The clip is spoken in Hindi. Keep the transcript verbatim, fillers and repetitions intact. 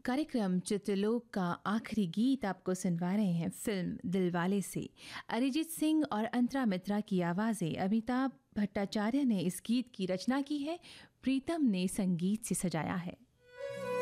कार्यक्रम चित्रलोक का आखिरी गीत आपको सुनवा रहे हैं फिल्म दिलवाले से। अरिजीत सिंह और अंतरा मित्रा की आवाज़ें। अमिताभ भट्टाचार्य ने इस गीत की रचना की है, प्रीतम ने संगीत से सजाया है।